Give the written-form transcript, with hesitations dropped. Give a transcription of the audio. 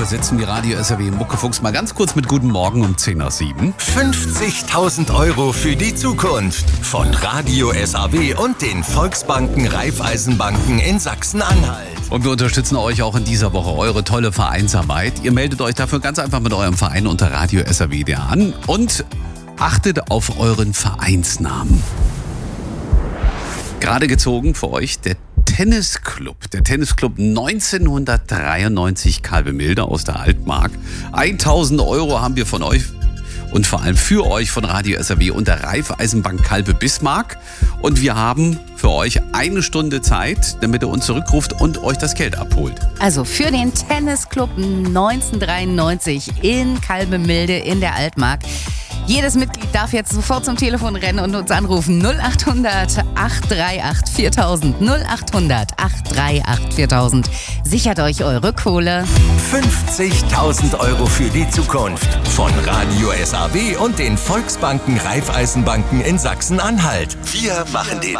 übersetzen die Radio SAW Muckefuchs mal ganz kurz mit Guten Morgen um 10 nach 7. 50.000 Euro für die Zukunft von Radio SAW und den Volksbanken Raiffeisenbanken in Sachsen-Anhalt. Und wir unterstützen euch auch in dieser Woche eure tolle Vereinsarbeit. Ihr meldet euch dafür ganz einfach mit eurem Verein unter radio-SAW an und achtet auf euren Vereinsnamen. Gerade gezogen für euch der Tennisclub 1993 Kalbemilde aus der Altmark. 1.000 Euro haben wir von euch und vor allem für euch von Radio SAW und der Raiffeisenbank Kalbe Bismarck. Und wir haben für euch 1 Stunde Zeit, damit ihr uns zurückruft und euch das Geld abholt. Also für den Tennisclub 1993 in Kalbemilde in der Altmark. Jedes Mitglied darf jetzt sofort zum Telefon rennen und uns anrufen. 0800 838 4000. 0800 838 4000. Sichert euch eure Kohle. 50.000 Euro für die Zukunft von Radio SAW und den Volksbanken Raiffeisenbanken in Sachsen-Anhalt. Wir machen den